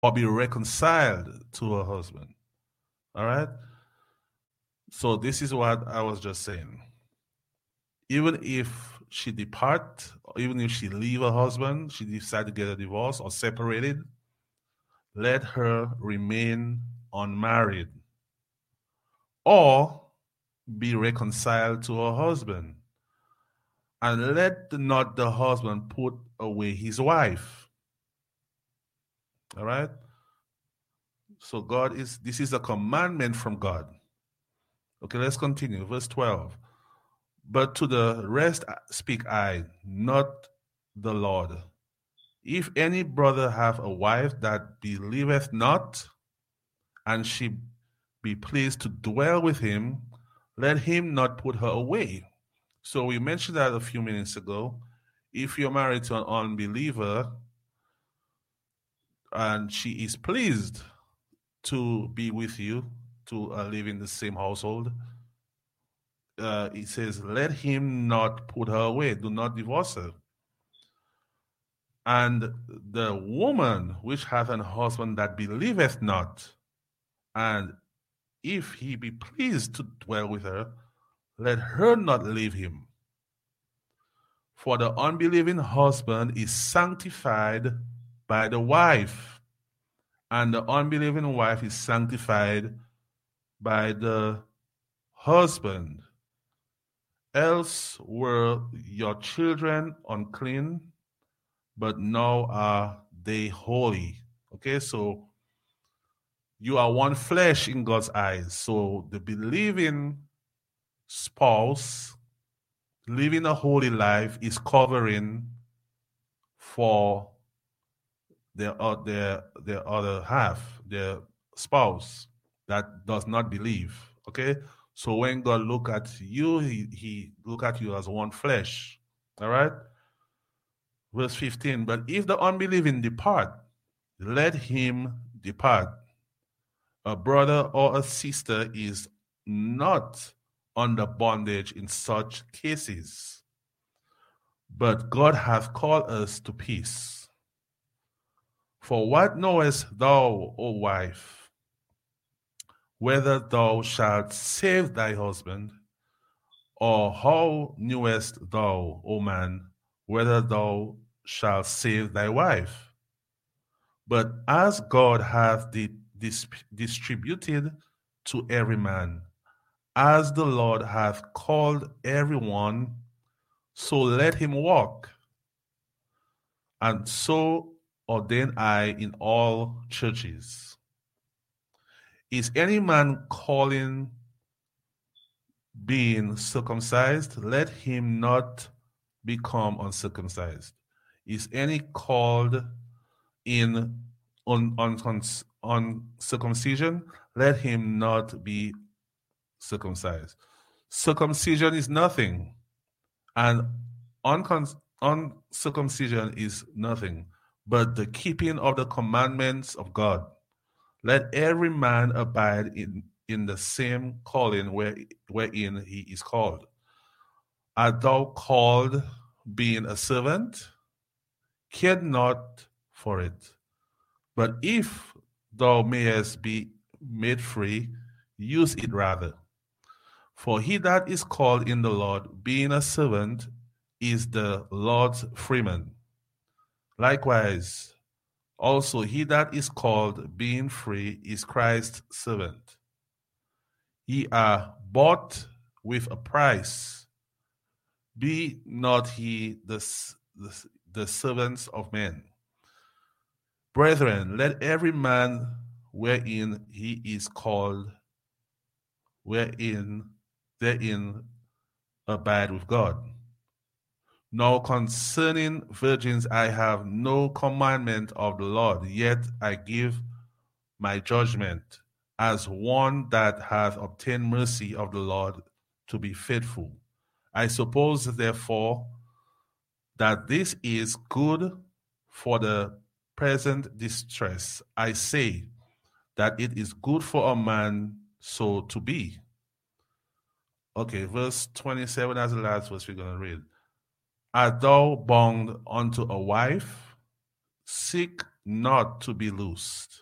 or be reconciled to her husband. All right? So this is what I was just saying. Even if she depart, or even if she leave her husband, she decide to get a divorce or separated, let her remain unmarried or be reconciled to her husband. And let not the husband put away his wife. All right? So this is a commandment from God. Okay, let's continue. Verse 12. But to the rest speak I, not the Lord. If any brother have a wife that believeth not, and she be pleased to dwell with him, let him not put her away. So we mentioned that a few minutes ago. If you're married to an unbeliever and she is pleased to be with you, to live in the same household, it says, let him not put her away. Do not divorce her. And the woman which hath an husband that believeth not, and if he be pleased to dwell with her, let her not leave him. For the unbelieving husband is sanctified by the wife, and the unbelieving wife is sanctified by the husband. Else were your children unclean, but now are they holy. Okay, so you are one flesh in God's eyes. So the believing spouse living a holy life is covering for their other half, their spouse that does not believe. Okay, so when God look at you, he look at you as one flesh. All right. Verse 15. But if the unbelieving depart, let him depart. A brother or a sister is not under bondage in such cases, but God hath called us to peace. For what knowest thou, O wife, whether thou shalt save thy husband? Or how knewest thou, O man, whether thou shalt save thy wife? But as God hath distributed to every man, as the Lord hath called everyone, so let him walk. And so ordain I in all churches. Is any man calling being circumcised? Let him not become uncircumcised. Is any called in uncircumcision? Let him not be circumcised. Circumcision is nothing, and uncircumcision is nothing, but the keeping of the commandments of God. Let every man abide in the same calling wherein he is called. Art thou called being a servant? Care not for it. But if thou mayest be made free, use it rather. For he that is called in the Lord, being a servant, is the Lord's freeman. Likewise, also he that is called, being free, is Christ's servant. Ye are bought with a price. Be not ye the servants of men. Brethren, let every man wherein he is called, therein abide with God. Now concerning virgins I have no commandment of the Lord, yet I give my judgment as one that hath obtained mercy of the Lord to be faithful. I suppose, therefore, that this is good for the present distress. I say that it is good for a man so to be. Okay, verse 27 as the last verse we're going to read. Art thou bound unto a wife? Seek not to be loosed.